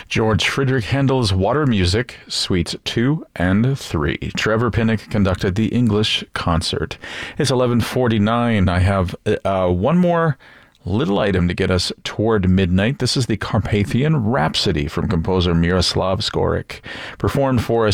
George Friedrich Handel's Water Music, Suites 2 and 3. Trevor Pinnock conducted the English concert. It's 11:49. I have one more little item to get us toward midnight. This is the Carpathian Rhapsody from composer Miroslav Skorik, performed for us